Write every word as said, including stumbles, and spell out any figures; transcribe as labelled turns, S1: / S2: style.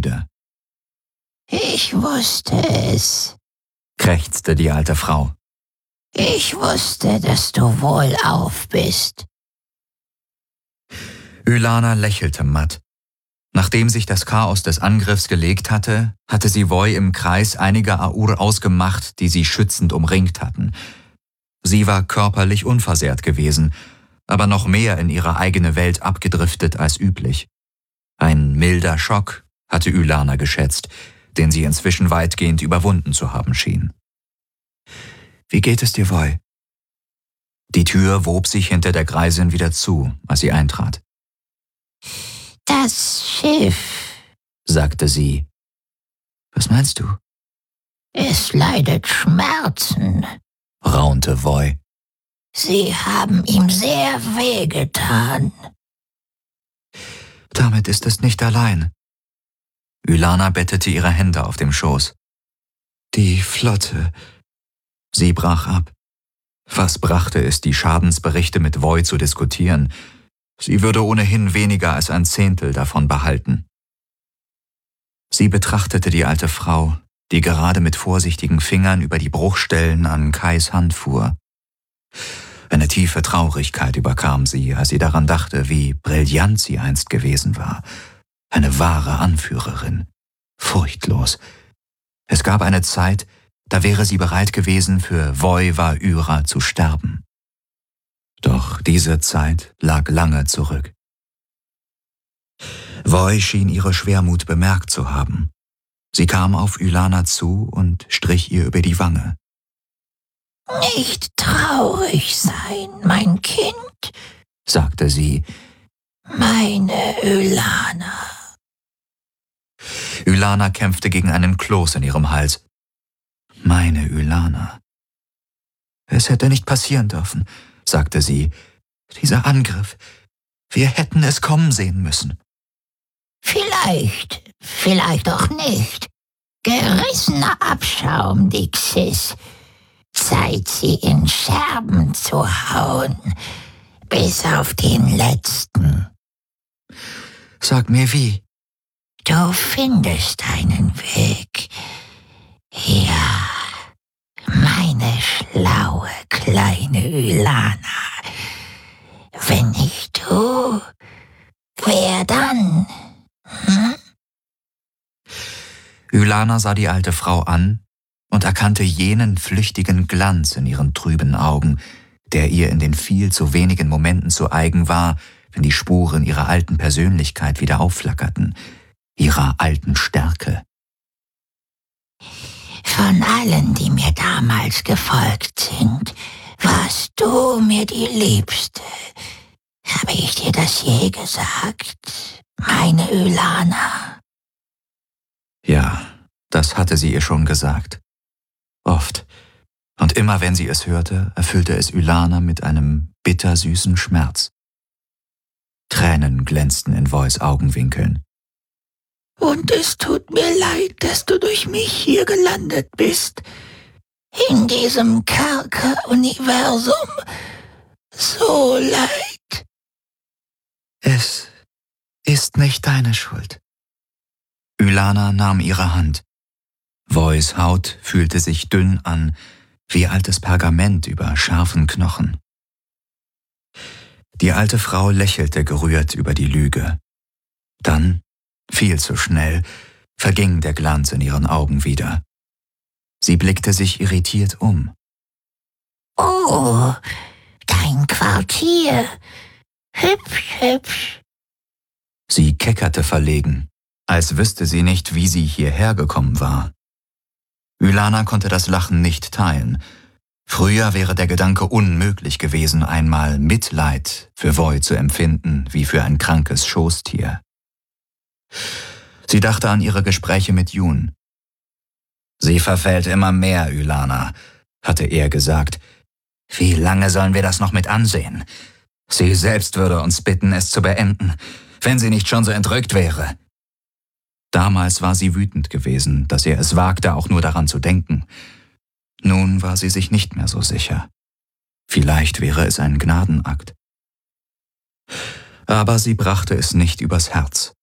S1: müde.
S2: »Ich wusste es«,
S1: krächzte die alte Frau.
S2: »Ich wusste, dass du wohlauf bist.«
S1: Ylana lächelte matt. Nachdem sich das Chaos des Angriffs gelegt hatte, hatte sie Voi im Kreis einiger Aur ausgemacht, die sie schützend umringt hatten. Sie war körperlich unversehrt gewesen, aber noch mehr in ihre eigene Welt abgedriftet als üblich. Ein milder Schock, hatte Ylana geschätzt, den sie inzwischen weitgehend überwunden zu haben schien. »Wie geht es dir, Voi?« Die Tür wob sich hinter der Greisin wieder zu, als sie eintrat.
S2: »Das Schiff«,
S1: sagte sie. »Was meinst du?«
S2: »Es leidet Schmerzen«,
S1: raunte Voi.
S2: »Sie haben ihm sehr wehgetan.«
S1: »Damit ist es nicht allein.« Ylana bettete ihre Hände auf dem Schoß. »Die Flotte.« Sie brach ab. Was brachte es, die Schadensberichte mit Voi zu diskutieren? Sie würde ohnehin weniger als ein Zehntel davon behalten. Sie betrachtete die alte Frau, die gerade mit vorsichtigen Fingern über die Bruchstellen an Kais Hand fuhr. Eine tiefe Traurigkeit überkam sie, als sie daran dachte, wie brillant sie einst gewesen war. Eine wahre Anführerin. Furchtlos. Es gab eine Zeit, da wäre sie bereit gewesen, für Voi Va-Ura zu sterben. Doch diese Zeit lag lange zurück. Voi schien ihre Schwermut bemerkt zu haben. Sie kam auf Ylana zu und strich ihr über die Wange.
S2: »Nicht traurig sein, mein Kind«,
S1: sagte sie.
S2: »Meine Ylana.«
S1: Ylana kämpfte gegen einen Kloß in ihrem Hals. Meine Ylana. »Es hätte nicht passieren dürfen«, sagte sie. »Dieser Angriff. Wir hätten es kommen sehen müssen.«
S2: »Vielleicht, vielleicht auch nicht. Gerissener Abschaum, die Xis. Zeit, sie in Scherben zu hauen, bis auf den letzten.«
S1: »Sag mir wie.«
S2: »Du findest einen Weg. Ja, meine schlaue kleine Ylana. Wenn nicht du, wer dann? Hm?«
S1: Ylana sah die alte Frau an und erkannte jenen flüchtigen Glanz in ihren trüben Augen, der ihr in den viel zu wenigen Momenten zu eigen war, wenn die Spuren ihrer alten Persönlichkeit wieder aufflackerten, ihrer alten Stärke.
S2: »Von allen, die mir damals gefolgt sind, warst du mir die Liebste. Habe ich dir das je gesagt, meine Ylana?«
S1: Ja, das hatte sie ihr schon gesagt. Oft. Und immer wenn sie es hörte, erfüllte es Ylana mit einem bittersüßen Schmerz. Tränen glänzten in Vois Augenwinkeln.
S2: »Und es tut mir leid, dass du durch mich hier gelandet bist. In diesem Kerker-Universum. So leid.«
S1: »Es ist nicht deine Schuld.« Ylana nahm ihre Hand. Vois Haut fühlte sich dünn an, wie altes Pergament über scharfen Knochen. Die alte Frau lächelte gerührt über die Lüge. Dann, viel zu schnell, verging der Glanz in ihren Augen wieder. Sie blickte sich irritiert um.
S2: »Oh, dein Quartier. Hübsch, hübsch.«
S1: Sie keckerte verlegen, als wüsste sie nicht, wie sie hierher gekommen war. Ylana konnte das Lachen nicht teilen. Früher wäre der Gedanke unmöglich gewesen, einmal Mitleid für Voi zu empfinden, wie für ein krankes Schoßtier. Sie dachte an ihre Gespräche mit Jun. »Sie verfällt immer mehr, Ylana«, hatte er gesagt. »Wie lange sollen wir das noch mit ansehen? Sie selbst würde uns bitten, es zu beenden, wenn sie nicht schon so entrückt wäre.« Damals war sie wütend gewesen, dass er es wagte, auch nur daran zu denken. Nun war sie sich nicht mehr so sicher. Vielleicht wäre es ein Gnadenakt. Aber sie brachte es nicht übers Herz.